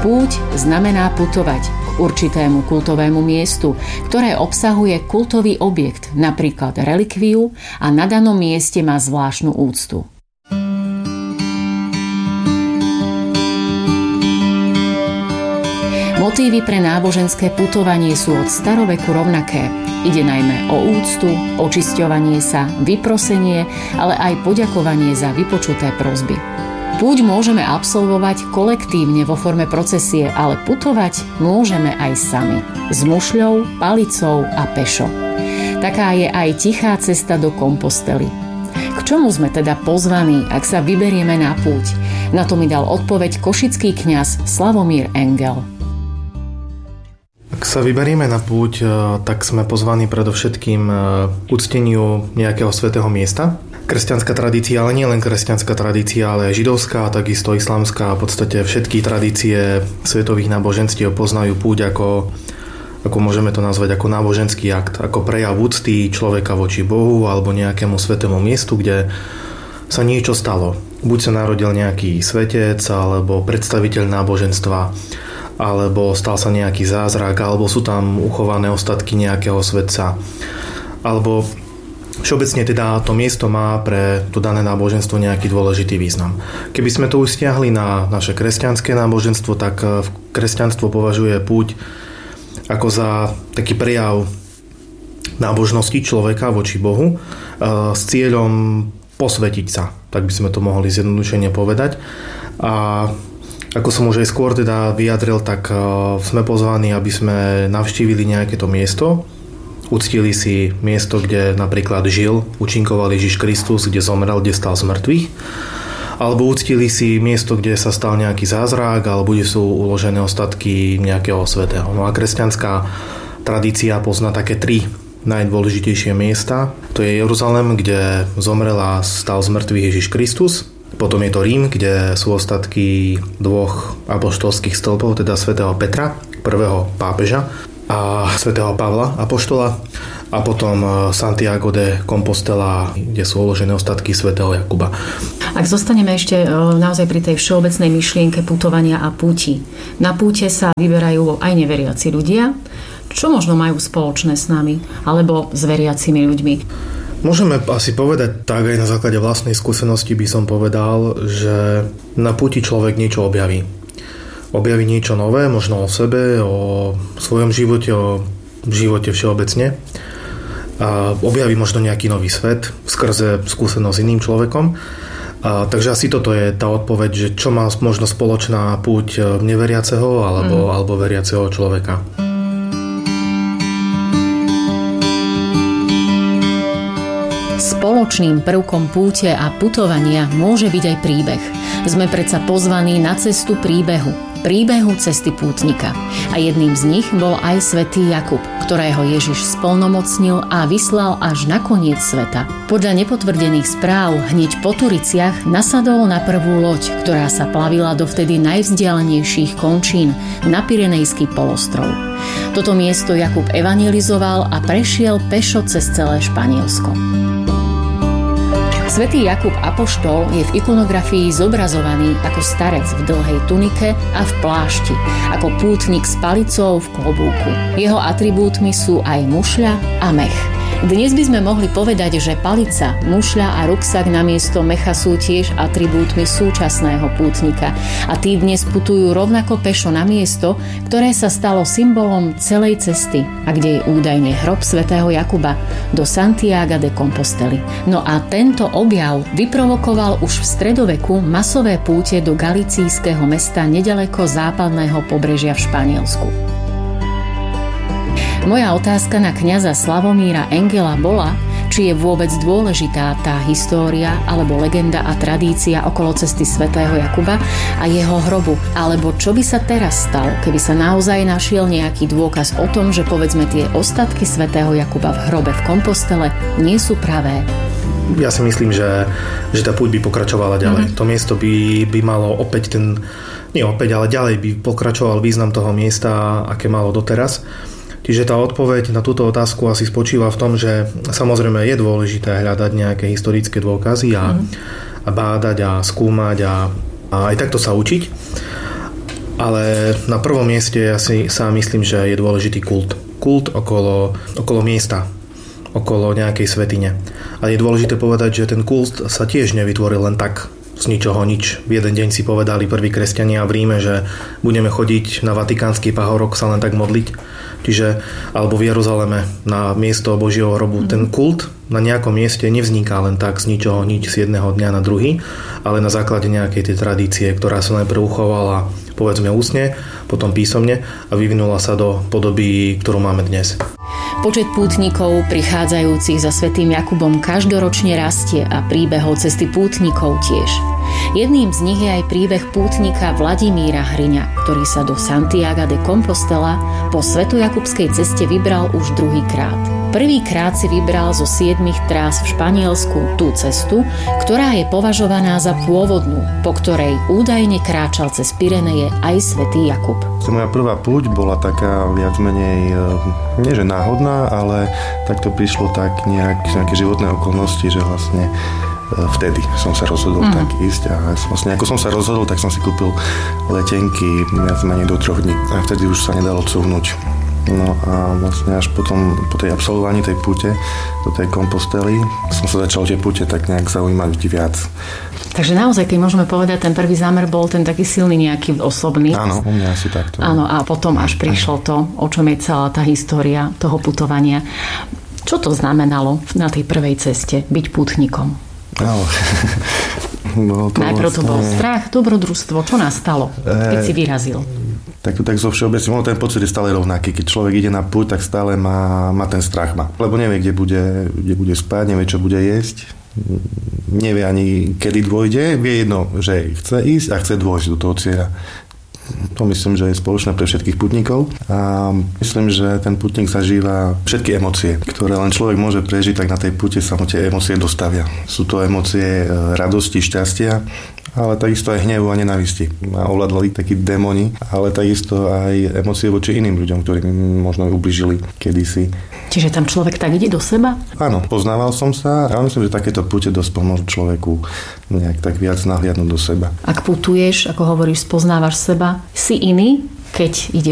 Púť znamená putovať k určitému kultovému miestu, ktoré obsahuje kultový objekt, napríklad relikviu, a na danom mieste má zvláštnu úctu. Motívy pre náboženské putovanie sú od staroveku rovnaké. Ide najmä o úctu, očisťovanie sa, vyprosenie, ale aj poďakovanie za vypočuté prosby. Púť môžeme absolvovať kolektívne vo forme procesie, ale putovať môžeme aj sami. S mušľou, palicou a pešo. Taká je aj tichá cesta do Kompostely. K čomu sme teda pozvaní, ak sa vyberieme na púť? Na to mi dal odpoveď košický kňaz Slavomír Engel. Ak sa vyberieme na púť, tak sme pozvaní predovšetkým k ucteniu nejakého svätého miesta. Kresťanská tradícia, ale nie len kresťanská tradícia, ale aj židovská, takisto islamská, v podstate všetky tradície svetových náboženstiev poznajú púť ako môžeme to nazvať, ako náboženský akt, ako prejav úcty človeka voči Bohu alebo nejakému svätému miestu, kde sa niečo stalo. Buď sa narodil nejaký svetec, alebo predstaviteľ náboženstva, alebo stal sa nejaký zázrak, alebo sú tam uchované ostatky nejakého svetca, alebo všeobecne teda to miesto má pre to dané náboženstvo nejaký dôležitý význam. Keby sme to už stiahli na naše kresťanské náboženstvo, tak kresťanstvo považuje púť ako za taký prejav nábožnosti človeka voči Bohu s cieľom posvetiť sa, tak by sme to mohli zjednodušene povedať. A ako som už aj skôr teda vyjadril, tak sme pozvaní, aby sme navštívili nejaké to miesto, uctili si miesto, kde napríklad žil, účinkoval Ježiš Kristus, kde zomrel, kde stal z mŕtvych, alebo uctili si miesto, kde sa stal nejaký zázrak, alebo kde sú uložené ostatky nejakého svätého. No a kresťanská tradícia pozná také 3 najdôležitejšie miesta. To je Jeruzalém, kde zomrel a stal z mŕtvych Ježiš Kristus. Potom je to Rím, kde sú ostatky 2 apoštolských stĺpov, teda svätého Petra, prvého pápeža, a svätého Pavla, apoštola, a potom Santiago de Compostela, kde sú uložené ostatky svätého Jakuba. Ak zostaneme ešte naozaj pri tej všeobecnej myšlienke putovania a púti. Na púte sa vyberajú aj neveriaci ľudia. Čo možno majú spoločné s nami alebo s veriacimi ľuďmi? Môžeme asi povedať tak, aj na základe vlastnej skúsenosti by som povedal, že na púti človek niečo objaví. Objaví niečo nové, možno o sebe, o svojom živote, o živote všeobecne. A objaví možno nejaký nový svet skrze skúsenosť s iným človekom. Takže asi toto je tá odpoveď, že čo má možno spoločná púť neveriaceho alebo veriaceho človeka. Spoločným prvkom púte a putovania môže byť aj príbeh. Sme predsa pozvaní na cestu príbehu cesty pútnika. A jedným z nich bol aj svätý Jakub, ktorého Ježiš splnomocnil a vyslal až na koniec sveta. Podľa nepotvrdených správ hneď po Turiciach nasadol na prvú loď, ktorá sa plavila do vtedy najvzdialenejších končín na Pyrenejský polostrov. Toto miesto Jakub evangelizoval a prešiel pešo cez celé Španielsko. Svätý Jakub apoštol je v ikonografii zobrazovaný ako starec v dlhej tunike a v plášti, ako pútnik s palicou v klobúku. Jeho atribútmi sú aj mušľa a mech. Dnes by sme mohli povedať, že palica, mušľa a ruksak namiesto mecha sú tiež atribútmi súčasného pútnika a tí dnes putujú rovnako pešo na miesto, ktoré sa stalo symbolom celej cesty a kde je údajne hrob svätého Jakuba, do Santiaga de Compostely. No a tento objav vyprovokoval už v stredoveku masové púte do galicískeho mesta nedaleko západného pobrežia v Španielsku. Moja otázka na kňaza Slavomíra Engela bola, či je vôbec dôležitá tá história alebo legenda a tradícia okolo cesty svätého Jakuba a jeho hrobu, alebo čo by sa teraz stalo, keby sa naozaj našiel nejaký dôkaz o tom, že povedzme tie ostatky svätého Jakuba v hrobe v Kompostele nie sú pravé. Ja si myslím, že tá púť by pokračovala ďalej. To miesto by malo opäť ale ďalej by pokračoval význam toho miesta, aké malo doteraz. Čiže tá odpoveď na túto otázku asi spočíva v tom, že samozrejme je dôležité hľadať nejaké historické dôkazy a bádať a skúmať a aj takto sa učiť. Ale na prvom mieste ja si sám myslím, že je dôležitý kult. Kult okolo miesta, okolo nejakej svätyne. A je dôležité povedať, že ten kult sa tiež nevytvoril len tak, z ničoho nič. V jeden deň si povedali prví kresťania v Ríme, že budeme chodiť na Vatikánsky pahorok sa len tak modliť. Čiže, alebo v Jeruzaleme na miesto Božieho hrobu. Ten kult na nejakom mieste nevzniká len tak z ničoho nič z jedného dňa na druhý, ale na základe nejakej tej tradície, ktorá sa najprv uchovala povedzme ústne, potom písomne a vyvinula sa do podoby, ktorú máme dnes. Počet pútnikov prichádzajúcich za svätým Jakubom každoročne rastie a príbehov cesty pútnikov tiež. Jedným z nich je aj príbeh pútnika Vladimíra Hriňa, ktorý sa do Santiaga de Compostela po svetojakubskej ceste vybral už druhýkrát. Prvýkrát si vybral zo 7 trás v Španielsku tú cestu, ktorá je považovaná za pôvodnú, po ktorej údajne kráčal cez Pyreneje aj svätý Jakub. Moja prvá púť bola taká viac menej, nie že náhodná, ale tak to prišlo tak nejaké životné okolnosti, že vlastne vtedy som sa rozhodol tak ísť a vlastne ako som sa rozhodol, tak som si kúpil letenky viac menej do 3 dní a vtedy už sa nedalo cúvnuť. No a vlastne až potom po tej absolvovaní tej púte do tej Compostely som sa začal tie púte tak nejak zaujímať viac. Takže naozaj, keď môžeme povedať, ten prvý zámer bol ten taký silný nejaký osobný. Áno, u mňa asi takto. Áno, a potom až prišlo to, o čom je celá tá história toho putovania. Čo to znamenalo na tej prvej ceste byť pútnikom? Áno. Najprv to bol strach, dobrodružstvo. Čo nastalo, keď si vyrazil? Tak zo všeobecne, ten pocit je stále rovnaký. Keď človek ide na púť, tak stále má ten strach. Lebo nevie, kde bude spať, nevie, čo bude jesť. Nevie ani, kedy dôjde. Vie jedno, že chce ísť a chce dôjsť do toho cieľa. To myslím, že je spoločné pre všetkých putníkov a myslím, že ten putník zažíva všetky emócie, ktoré len človek môže prežiť, tak na tej púte sa mu tie emócie dostavia. Sú to emócie radosti, šťastia, ale takisto aj hnevu a nenávisti. A ovládli takí démoni, ale takisto aj emócie voči iným ľuďom, ktorí mi možno ubližili kedysi. Čiže tam človek tak ide do seba? Áno, poznával som sa a myslím, že takéto púte dosť pomôžu človeku nejak tak viac nahliadnúť do seba. Ak putuješ, ako hovoríš, spoznávaš seba, si iný, keď ideš